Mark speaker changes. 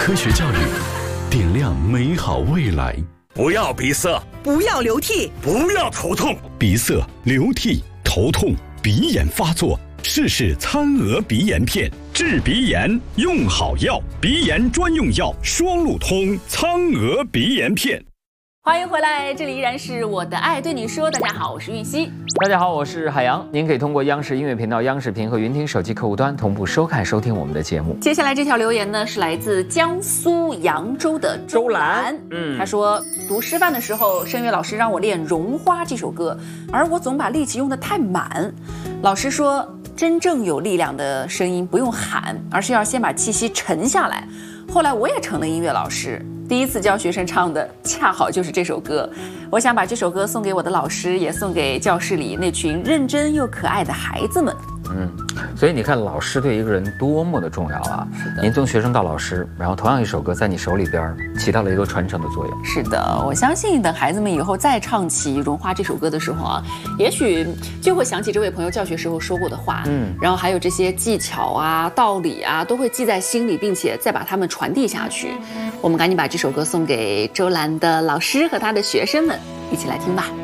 Speaker 1: 科学教育，点亮美好未来。
Speaker 2: 不要鼻塞，
Speaker 3: 不要流涕，
Speaker 2: 不要头痛。
Speaker 1: 鼻塞、流涕、头痛、鼻炎发作，试试餐鹅鼻炎片，治鼻炎用好药，鼻炎专用药双路通苍鹅鼻炎片。
Speaker 4: 欢迎回来，这里依然是我的爱对你说。大家好，我是韵熙。
Speaker 5: 大家好，我是海洋。您可以通过央视音乐频道、央视频和云听手机客户端同步收看收听我们的节目。
Speaker 4: 接下来这条留言呢，是来自江苏扬州的周兰。他说读师范的时候，声乐老师让我练《绒花》这首歌，而我总把力气用得太满。老师说，真正有力量的声音不用喊，而是要先把气息沉下来。后来我也成了音乐老师。第一次教学生唱的恰好就是这首歌，我想把这首歌送给我的老师，也送给教室里那群认真又可爱的孩子们。
Speaker 5: 所以你看，老师对一个人多么的重要啊！
Speaker 4: 是的，
Speaker 5: 您从学生到老师，然后同样一首歌在你手里边起到了一个传承的作用。
Speaker 4: 是的，我相信等孩子们以后再唱起《绒花》这首歌的时候啊，也许就会想起这位朋友教学时候说过的话，然后还有这些技巧啊、道理啊，都会记在心里，并且再把它们传递下去。我们赶紧把这首歌送给周兰的老师和他的学生们，一起来听吧。